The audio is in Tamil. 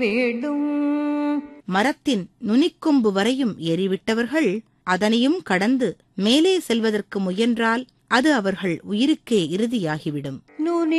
வேண்டும். மரத்தின் நுனிக்கொம்பு வரையும் ஏறிவிட்டவர்கள் அதனையும் கடந்து மேலே செல்வதற்கு முயன்றால் அது அவர்கள் உயிருக்கே இறுதியாகிவிடும். நுனி